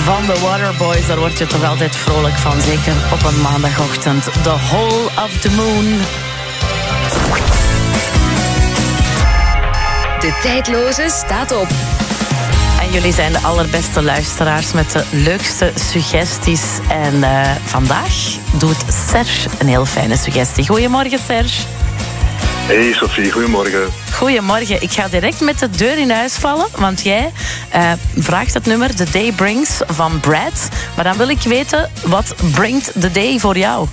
van de Waterboys, daar word je toch altijd vrolijk van, zeker op een maandagochtend. The Hole of the Moon. De tijdloze staat op. En jullie zijn de allerbeste luisteraars met de leukste suggesties. En vandaag doet Serge een heel fijne suggestie. Goedemorgen, Serge. Hey Sophie, goedemorgen. Goedemorgen. Ik ga direct met de deur in huis vallen, want jij vraagt het nummer The Day Brings van Brad. Maar dan wil ik weten, wat brengt the day voor jou?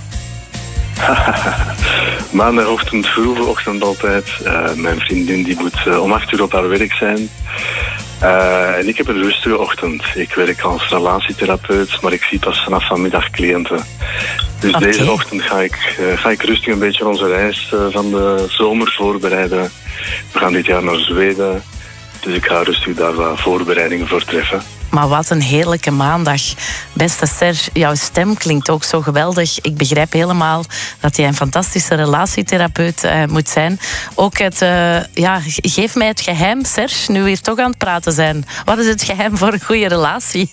Maandagochtend, vroege ochtend altijd. Mijn vriendin die moet om 8 uur op haar werk zijn. En ik heb een rustige ochtend. Ik werk als relatietherapeut, maar ik zie pas vanaf vanmiddag cliënten. Dus deze ochtend ga ik rustig een beetje onze reis van de zomer voorbereiden. We gaan dit jaar naar Zweden. Dus ik ga rustig daar wat voorbereidingen voor treffen. Maar wat een heerlijke maandag. Beste Serge, jouw stem klinkt ook zo geweldig. Ik begrijp helemaal dat jij een fantastische relatietherapeut moet zijn. Ook geef mij het geheim, Serge, nu we hier toch aan het praten zijn. Wat is het geheim voor een goede relatie?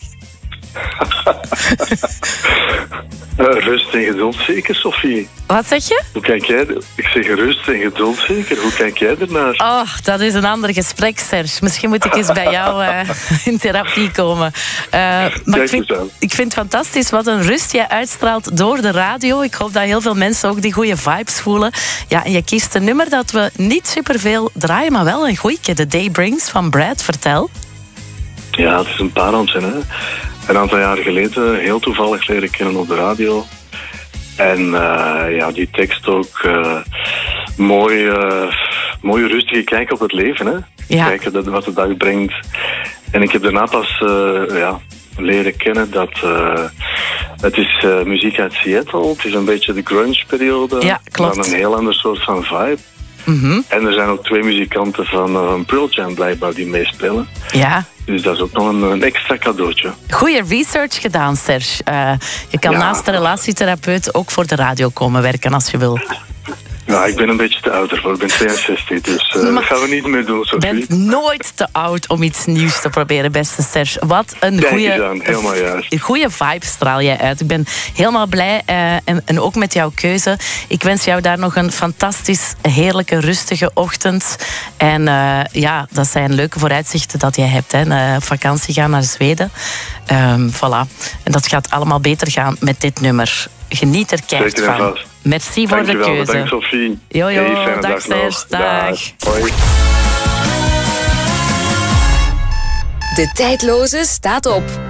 Rust en geduld zeker, Sophie. Wat zeg je? Hoe kijk jij? Ik zeg rust en geduld zeker. Hoe kijk jij ernaar? Oh, dat is een ander gesprek, Serge. Misschien moet ik eens bij jou in therapie komen. Maar ik vind het fantastisch wat een rust jij uitstraalt door de radio. Ik hoop dat heel veel mensen ook die goede vibes voelen. Ja, en je kiest een nummer dat we niet superveel draaien, maar wel een goeie. The Day Brings van Brad. Vertel. Ja, het is een pareltje, hè. Een aantal jaar geleden heel toevallig leren kennen op de radio. En die tekst ook mooi rustige kijk op het leven, hè. Ja. Kijken wat de dag brengt. En ik heb daarna pas leren kennen dat het is muziek uit Seattle. Het is een beetje de grunge-periode. Ja, klopt. Maar een heel ander soort van vibe. Mm-hmm. En er zijn ook 2 muzikanten van Pearl Jam blijkbaar die meespelen. Ja. Dus dat is ook nog een extra cadeautje. Goeie research gedaan, Serge. Je kan naast de relatietherapeut ook voor de radio komen werken als je wil. Ja, ik ben een beetje te oud ervoor. Ik ben 62, dus dat gaan we niet meer doen, Sophie. Je bent nooit te oud om iets nieuws te proberen, beste Serge. Wat een goede vibe straal jij uit. Ik ben helemaal blij en ook met jouw keuze. Ik wens jou daar nog een fantastisch, heerlijke, rustige ochtend. En dat zijn leuke vooruitzichten dat jij hebt. Hè. Op vakantie gaan naar Zweden. Voilà. En dat gaat allemaal beter gaan met dit nummer. Geniet er keihard van. Merci voor de keuze. Dank Sophie. Jojo, dag Serge. Dag. Hoi. De tijdloze staat op.